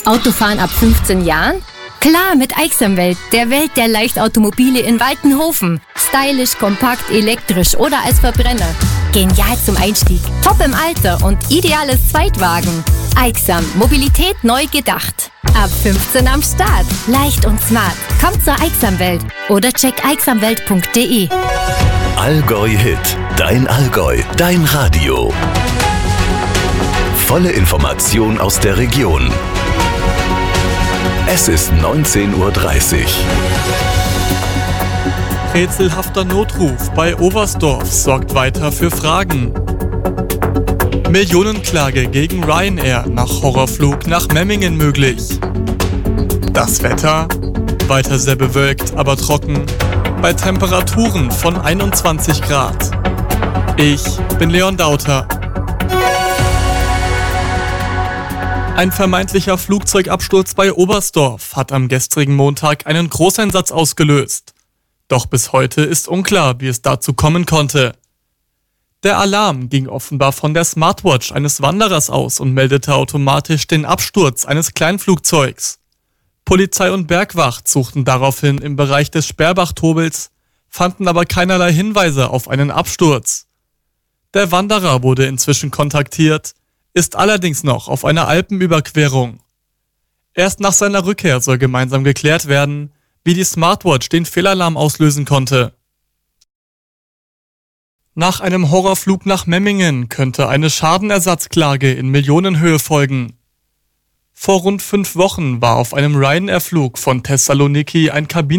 Autofahren ab 15 Jahren? Klar, mit Aixamwelt, der Welt der Leichtautomobile in Waltenhofen. Stylisch, kompakt, elektrisch oder als Verbrenner. Genial zum Einstieg, top im Alter und ideales Zweitwagen. Aixam, Mobilität neu gedacht. Ab 15 am Start. Leicht und smart. Kommt zur Aixamwelt oder check aixamwelt.de. Allgäu Hit. Dein Allgäu. Dein Radio. Volle Information aus der Region. Es ist 19:30 Uhr. Rätselhafter Notruf bei Oberstdorf sorgt weiter für Fragen. Millionenklage gegen Ryanair nach Horrorflug nach Memmingen möglich. Das Wetter? Weiter sehr bewölkt, aber trocken. Bei Temperaturen von 21 Grad. Ich bin Leon Dauter. Ein vermeintlicher Flugzeugabsturz bei Oberstdorf hat am gestrigen Montag einen Großeinsatz ausgelöst. Doch bis heute ist unklar, wie es dazu kommen konnte. Der Alarm ging offenbar von der Smartwatch eines Wanderers aus und meldete automatisch den Absturz eines Kleinflugzeugs. Polizei und Bergwacht suchten daraufhin im Bereich des Sperrbach-Tobels, fanden aber keinerlei Hinweise auf einen Absturz. Der Wanderer wurde inzwischen kontaktiert, ist allerdings noch auf einer Alpenüberquerung. Erst nach seiner Rückkehr soll gemeinsam geklärt werden, wie die Smartwatch den Fehlalarm auslösen konnte. Nach einem Horrorflug nach Memmingen könnte eine Schadenersatzklage in Millionenhöhe folgen. Vor rund 5 Wochen war auf einem Ryanair-Flug von Thessaloniki ein